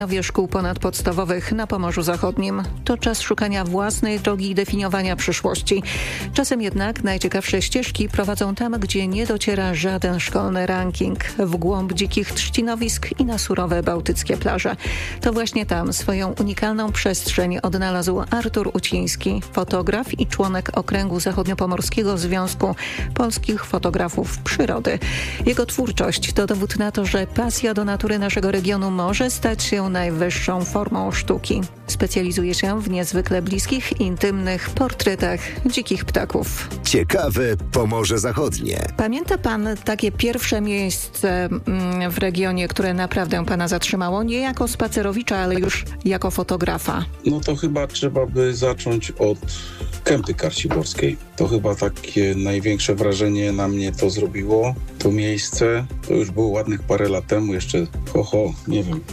Szkół ponadpodstawowych na Pomorzu Zachodnim. To czas szukania własnej drogi i definiowania przyszłości. Czasem jednak najciekawsze ścieżki prowadzą tam, gdzie nie dociera żaden szkolny ranking. W głąb dzikich trzcinowisk i na surowe bałtyckie plaże. To właśnie tam swoją unikalną przestrzeń odnalazł Artur Uciński, fotograf i członek Okręgu Zachodniopomorskiego Związku Polskich Fotografów Przyrody. Jego twórczość to dowód na to, że pasja do natury naszego regionu może stać się najwyższą formą sztuki. Specjalizuje się w niezwykle bliskich, intymnych portretach dzikich ptaków. Ciekawe Pomorze Zachodnie. Pamięta pan takie pierwsze miejsce w regionie, które naprawdę pana zatrzymało? Nie jako spacerowicza, ale już jako fotografa. No to chyba trzeba by zacząć od Kępy Karciborskiej. To chyba takie największe wrażenie na mnie to zrobiło. To miejsce, to już było ładnych parę lat temu, jeszcze nie wiem,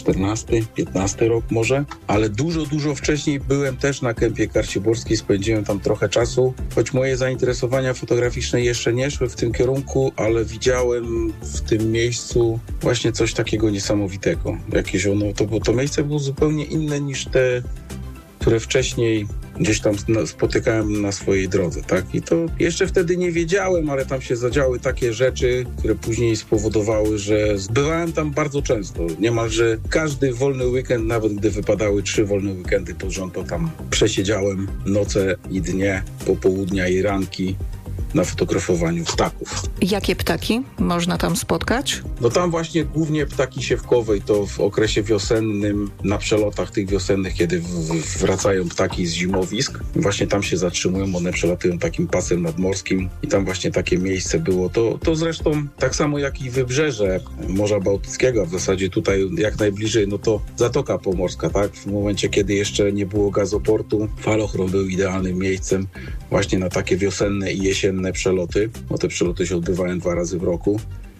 14, 15 rok może, ale dużo wcześniej byłem też na Kępie Karciborskiej, spędziłem tam trochę czasu, choć moje zainteresowania fotograficzne jeszcze nie szły w tym kierunku, ale widziałem w tym miejscu właśnie coś takiego niesamowitego. Jakieś to miejsce było zupełnie inne niż te, które wcześniej gdzieś tam spotykałem na swojej drodze, tak? I to jeszcze wtedy nie wiedziałem, ale tam się zadziały takie rzeczy, które później spowodowały, że bywałem tam bardzo często. Niemalże każdy wolny weekend, nawet gdy wypadały 3 wolne weekendy pod rząd, to tam przesiedziałem noce i dnie, popołudnia i ranki na fotografowaniu ptaków. Jakie ptaki można tam spotkać? No tam właśnie głównie ptaki siewkowe i to w okresie wiosennym, na przelotach tych wiosennych, kiedy wracają ptaki z zimowisk. Właśnie tam się zatrzymują, one przelatują takim pasem nadmorskim i tam właśnie takie miejsce było. To zresztą tak samo jak i wybrzeże Morza Bałtyckiego, w zasadzie tutaj jak najbliżej, no to Zatoka Pomorska, tak? W momencie, kiedy jeszcze nie było gazoportu, falochron był idealnym miejscem właśnie na takie wiosenne i jesienne przeloty, bo te przeloty się odbywają 2 razy w roku.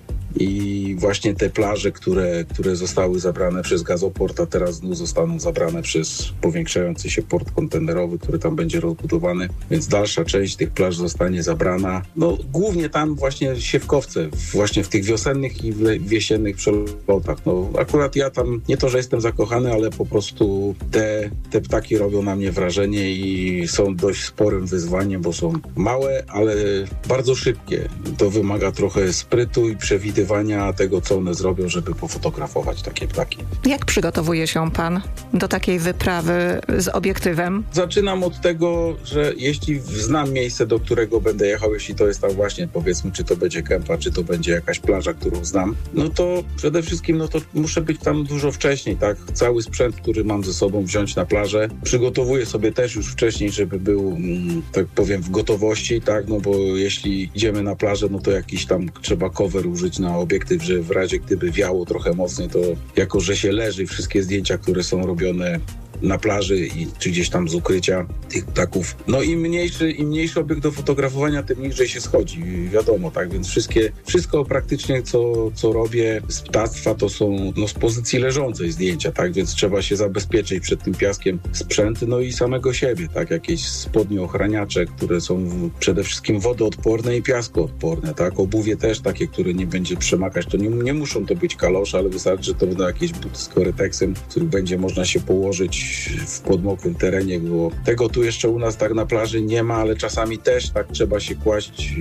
I właśnie te plaże, które zostały zabrane przez gazoport, a teraz znów zostaną zabrane przez powiększający się port kontenerowy, który tam będzie rozbudowany, więc dalsza część tych plaż zostanie zabrana. No głównie tam właśnie siewkowce, właśnie w tych wiosennych i jesiennych przelotach. No akurat ja tam nie to, że jestem zakochany, ale po prostu te ptaki robią na mnie wrażenie i są dość sporym wyzwaniem, bo są małe, ale bardzo szybkie. To wymaga trochę sprytu i przewidywania tego, co one zrobią, żeby pofotografować takie ptaki. Jak przygotowuje się pan do takiej wyprawy z obiektywem? Zaczynam od tego, że jeśli znam miejsce, do którego będę jechał, jeśli to jest tam właśnie, powiedzmy, czy to będzie Kępa, czy to będzie jakaś plaża, którą znam, no to przede wszystkim, no to muszę być tam dużo wcześniej, tak? Cały sprzęt, który mam ze sobą wziąć na plażę, przygotowuję sobie też już wcześniej, żeby był, tak powiem, w gotowości, tak? No bo jeśli idziemy na plażę, no to jakiś tam trzeba cover użyć na obiektyw, że w razie gdyby wiało trochę mocniej, to jako, że się leży, wszystkie zdjęcia, które są robione na plaży czy gdzieś tam z ukrycia tych ptaków. No im mniejszy obiekt do fotografowania, tym niżej się schodzi, wiadomo, tak? Więc wszystko praktycznie, co robię z ptactwa, to są z pozycji leżącej zdjęcia, tak? Więc trzeba się zabezpieczyć przed tym piaskiem sprzęt, no i samego siebie, tak? Jakieś spodnie ochraniacze, które są przede wszystkim wodoodporne i piaskoodporne, tak? Obuwie też takie, które nie będzie przemakać, to nie muszą to być kalosze, ale wystarczy, że to będą jakieś buty z koryteksem, w których będzie można się położyć w podmokrym terenie, bo tego tu jeszcze u nas tak na plaży nie ma, ale czasami też tak trzeba się kłaść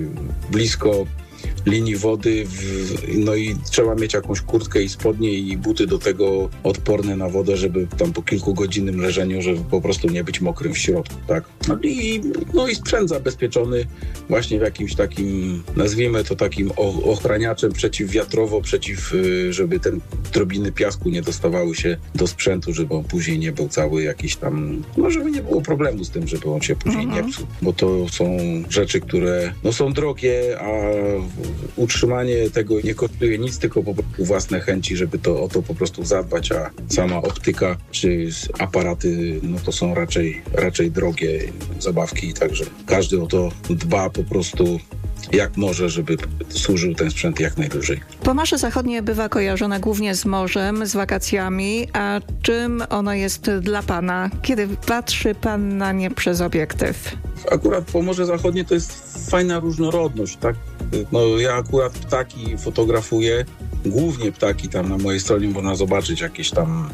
blisko linii wody, no i trzeba mieć jakąś kurtkę i spodnie i buty do tego odporne na wodę, żeby tam po kilkugodzinnym leżeniu, żeby po prostu nie być mokrym w środku, tak? No i sprzęt zabezpieczony właśnie w jakimś takim, nazwijmy to takim ochraniaczem przeciwwiatrowo, żeby te drobiny piasku nie dostawały się do sprzętu, żeby on później nie był cały jakiś tam, no żeby nie było problemu z tym, żeby on się później nie psuł, bo to są rzeczy, które są drogie, a utrzymanie tego nie kosztuje nic, tylko po prostu własne chęci, żeby o to po prostu zadbać, a sama optyka czy aparaty, no to są raczej drogie zabawki, także każdy o to dba po prostu jak może, żeby służył ten sprzęt jak najdłużej. Pomorze Zachodnie bywa kojarzone głównie z morzem, z wakacjami, a czym ono jest dla pana, kiedy patrzy pan na nie przez obiektyw? Akurat Pomorze Zachodnie to jest fajna różnorodność, tak? No ja akurat ptaki fotografuję głównie ptaki. Tam na mojej stronie można zobaczyć jakieś tam